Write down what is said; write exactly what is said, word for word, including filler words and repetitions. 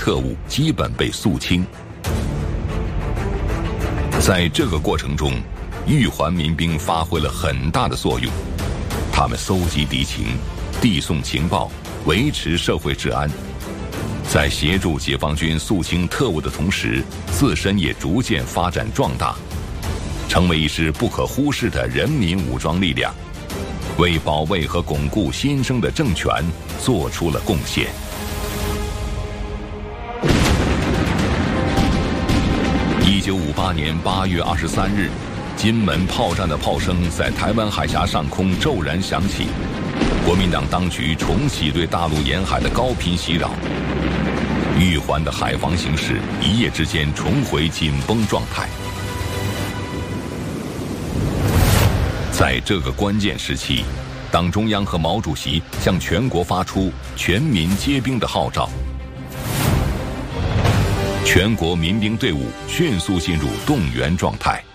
特务基本被肃清。在这个过程中，玉环民兵发挥了很大的作用，他们搜集敌情，递送情报，维持社会治安。在协助解放军肃清特务的同时，自身也逐渐发展壮大，成为一支不可忽视的人民武装力量，为保卫和巩固新生的政权做出了贡献。一九五八年八月二十三日，金门炮战的炮声在台湾海峡上空骤然响起，国民党当局重启对大陆沿海的高频袭扰，玉环的海防形势一夜之间重回紧绷状态。在这个关键时期，党中央和毛主席向全国发出全民皆兵的号召，全国民兵队伍迅速进入动员状态。